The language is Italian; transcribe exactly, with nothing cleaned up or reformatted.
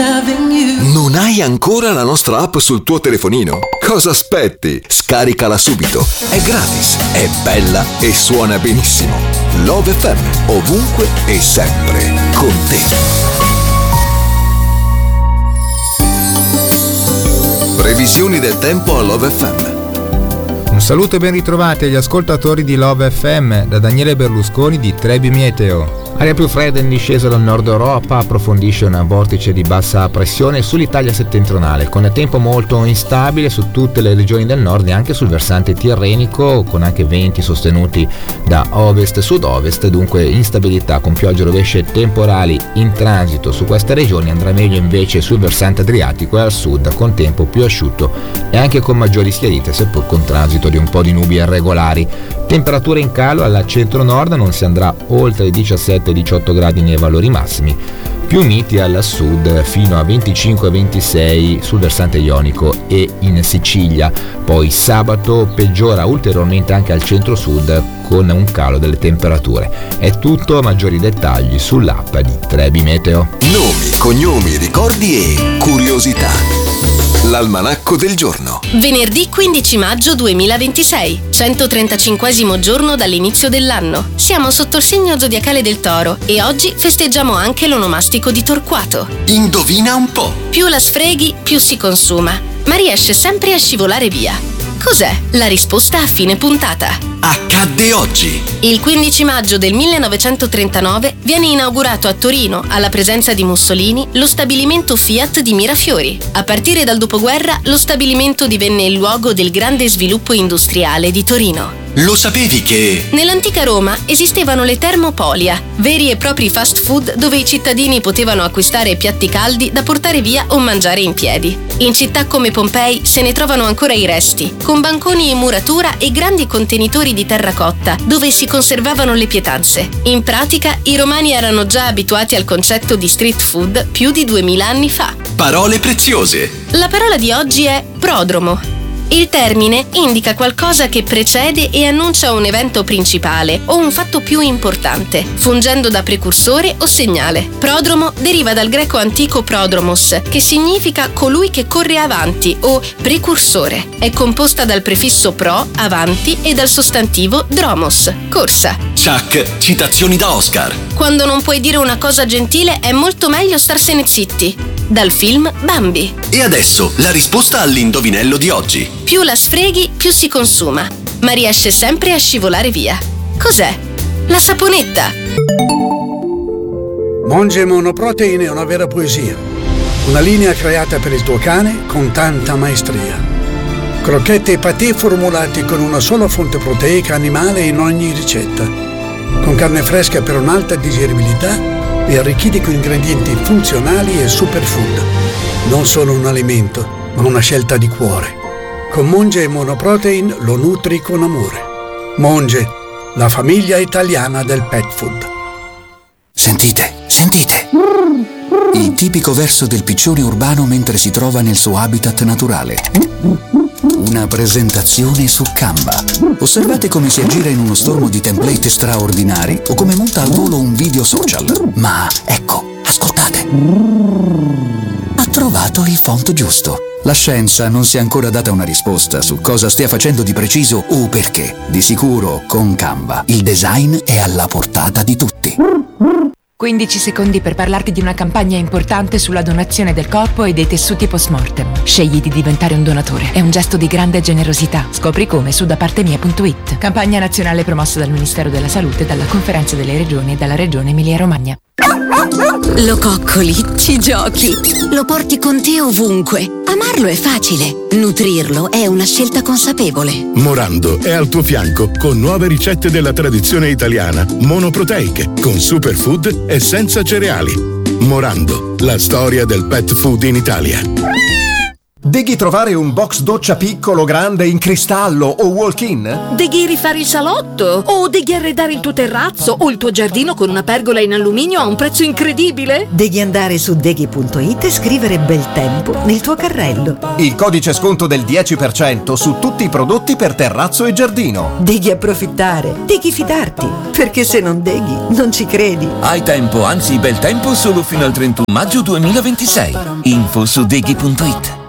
loving you. Non hai ancora la nostra app sul tuo telefonino? Cosa aspetti? Scaricala subito. È gratis, è bella e suona benissimo. Love F M, ovunque e sempre con te. Previsioni del tempo a Love F M. Un saluto e ben ritrovati agli ascoltatori di Love F M da Daniele Berlusconi di Trebi Meteo. Aria più fredda in discesa dal nord Europa approfondisce un vortice di bassa pressione sull'Italia settentrionale, con tempo molto instabile su tutte le regioni del nord e anche sul versante tirrenico, con anche venti sostenuti da ovest e sud-ovest, dunque instabilità con piogge rovesce temporali in transito su queste regioni. Andrà meglio invece sul versante adriatico e al sud, con tempo più asciutto e anche con maggiori schiarite, seppur con transito di un po' di nubi irregolari. Temperature in calo alla centro-nord, non si andrà oltre i diciassette diciotto gradi nei valori massimi, più miti al sud fino a venticinque ventisei sul versante ionico e in Sicilia. Poi sabato peggiora ulteriormente anche al centro-sud con un calo delle temperature. È tutto, maggiori dettagli sull'app di Trebi Meteo. Nomi, cognomi, ricordi e curiosità. L'almanacco del giorno. Venerdì quindici maggio duemilaventisei, centotrentacinquesimo giorno dall'inizio dell'anno. Siamo sotto il segno zodiacale del Toro e oggi festeggiamo anche l'onomastico di Torquato. Indovina un po'. Più la sfreghi, più si consuma, ma riesce sempre a scivolare via. Cos'è? La risposta a fine puntata. Accadde oggi. Il quindici maggio del millenovecentotrentanove viene inaugurato a Torino, alla presenza di Mussolini, lo stabilimento Fiat di Mirafiori. A partire dal dopoguerra, lo stabilimento divenne il luogo del grande sviluppo industriale di Torino. Lo sapevi che... Nell'antica Roma esistevano le Termopolia, veri e propri fast food dove i cittadini potevano acquistare piatti caldi da portare via o mangiare in piedi. In città come Pompei se ne trovano ancora i resti, con banconi in muratura e grandi contenitori di terracotta dove si conservavano le pietanze. In pratica, i romani erano già abituati al concetto di street food più di duemila anni fa. Parole preziose. La parola di oggi è prodromo. Il termine indica qualcosa che precede e annuncia un evento principale o un fatto più importante, fungendo da precursore o segnale. Prodromo deriva dal greco antico prodromos, che significa colui che corre avanti o precursore. È composta dal prefisso pro, avanti, e dal sostantivo dromos, corsa. Chuck, citazioni da Oscar. Quando non puoi dire una cosa gentile è molto meglio starsene zitti. Dal film Bambi. E adesso la risposta all'indovinello di oggi. Più la sfreghi, più si consuma, ma riesce sempre a scivolare via. Cos'è? La saponetta. Monge Monoprotein è una vera poesia. Una linea creata per il tuo cane con tanta maestria. Crocchette e patè formulati con una sola fonte proteica animale in ogni ricetta. Con carne fresca per un'alta digeribilità e arricchiti con ingredienti funzionali e superfood. Non solo un alimento, ma una scelta di cuore. Con Monge Monoprotein lo nutri con amore. Monge, la famiglia italiana del pet food. Sentite, sentite! Il tipico verso del piccione urbano mentre si trova nel suo habitat naturale. Una presentazione su Canva. Osservate come si aggira in uno stormo di template straordinari o come monta al volo un video social. Ma ecco, ascoltate. Ha trovato il font giusto. La scienza non si è ancora data una risposta su cosa stia facendo di preciso o perché. Di sicuro, con Canva, il design è alla portata di tutti. quindici secondi per parlarti di una campagna importante sulla donazione del corpo e dei tessuti post-mortem. Scegli di diventare un donatore. È un gesto di grande generosità. Scopri come su da parte mia punto it. Campagna nazionale promossa dal Ministero della Salute, dalla Conferenza delle Regioni e dalla Regione Emilia-Romagna. Lo coccoli, ci giochi, lo porti con te ovunque. Amarlo è facile, nutrirlo è una scelta consapevole. Morando è al tuo fianco con nuove ricette della tradizione italiana, monoproteiche, con superfood e senza cereali. Morando, la storia del pet food in Italia. Deghi trovare un box doccia piccolo, grande, in cristallo o walk-in? Deghi rifare il salotto? O deghi arredare il tuo terrazzo o il tuo giardino con una pergola in alluminio a un prezzo incredibile? Devi andare su deghi punto it e scrivere bel tempo nel tuo carrello. Il codice sconto del dieci per cento su tutti i prodotti per terrazzo e giardino. Devi approfittare, devi fidarti, perché se non deghi non ci credi. Hai tempo, anzi bel tempo solo fino al trentuno maggio duemilaventisei. Info su deghi punto it.